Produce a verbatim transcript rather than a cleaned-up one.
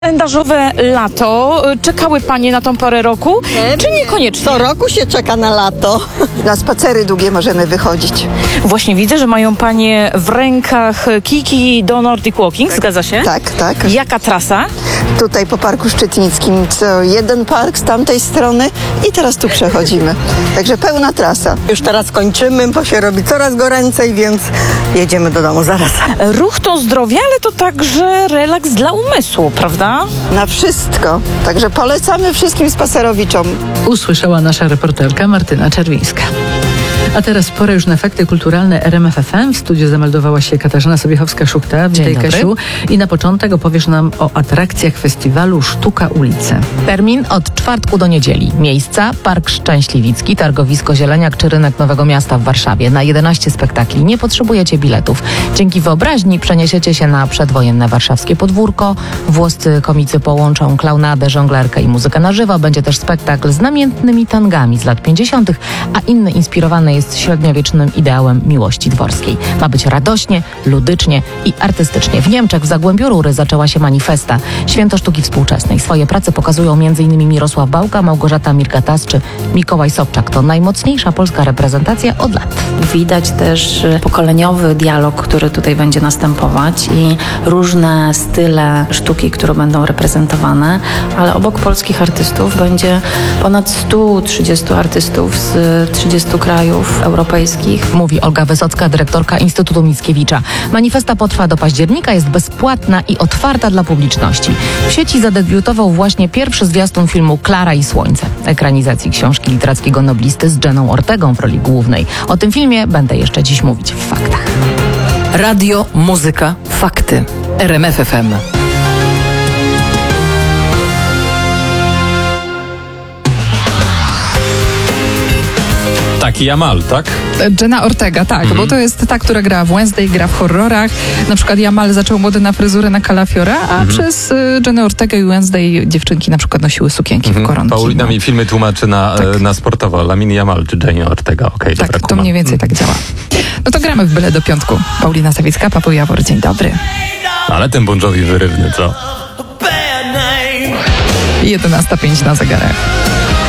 Kalendarzowe lato. Czekały panie na tą porę roku? Czy niekoniecznie? Co roku się czeka na lato. Na spacery długie możemy wychodzić. Właśnie widzę, że mają panie w rękach kijki do Nordic Walking. Zgadza się? Tak, tak. Jaka trasa? Tutaj po Parku Szczytnickim co jeden park z tamtej strony i teraz tu przechodzimy. Także pełna trasa. Już teraz kończymy, bo się robi coraz goręcej, więc jedziemy do domu zaraz. Ruch to zdrowie, ale to także relaks dla umysłu, prawda? Na wszystko. Także polecamy wszystkim spacerowiczom. Usłyszała nasza reporterka Martyna Czerwińska. A teraz pora już na fakty kulturalne R M F F M. W studiu zameldowała się Katarzyna Sobiechowska-Szukta. Witaj, Kasiu. I na początek opowiesz nam o atrakcjach festiwalu Sztuka ulicy. Termin od czwartku do niedzieli. Miejsca: Park Szczęśliwicki, Targowisko Zieleniak czy Rynek Nowego Miasta w Warszawie. Na jedenaście spektakli. Nie potrzebujecie biletów. Dzięki wyobraźni przeniesiecie się na przedwojenne warszawskie podwórko. Włoscy komicy połączą klaunadę, żonglerkę i muzykę na żywo. Będzie też spektakl z namiętnymi tangami z lat pięćdziesiątych, a inny inspirowany jest średniowiecznym ideałem miłości dworskiej. Ma być radośnie, ludycznie i artystycznie. W Niemczech w Zagłębiu Rury zaczęła się manifesta Święto Sztuki Współczesnej. Swoje prace pokazują m.in. Mirosław Bałka, Małgorzata Mirgatas czy Mikołaj Sobczak. To najmocniejsza polska reprezentacja od lat. Widać też pokoleniowy dialog, który tutaj będzie następować i różne style sztuki, które będą reprezentowane, ale obok polskich artystów będzie ponad stu trzydziestu artystów z trzydziestu krajów europejskich. Mówi Olga Wysocka, dyrektorka Instytutu Mickiewicza. Manifesta potrwa do października, jest bezpłatna i otwarta dla publiczności. W sieci zadebiutował właśnie pierwszy zwiastun filmu Klara i Słońce, ekranizacji książki literackiego noblisty z Jenną Ortegą w roli głównej. O tym filmie będę jeszcze dziś mówić w faktach. Radio, muzyka, fakty. R M F F M. Taki Jamal, tak? Jenna Ortega, tak, Mhm. bo to jest ta, która gra w Wednesday, gra w horrorach. Na przykład Jamal zaczął modę na fryzurę na Calafiora, a Mhm. przez y, Jennę Ortegę i Wednesday dziewczynki na przykład nosiły sukienki Mhm. w koronki. Paulina no. mi filmy tłumaczy na, Tak. e, na sportowo. Lamin Jamal czy Jenny Ortega. Okej, Tak, dobra, to kumam. mniej więcej tak działa. No to gramy w Byle do piątku. Paulina Sawicka, Paweł Jawor, dzień dobry. Ale ten Bon Jovi wyrywny, co? jedenasta pięć na zegarach.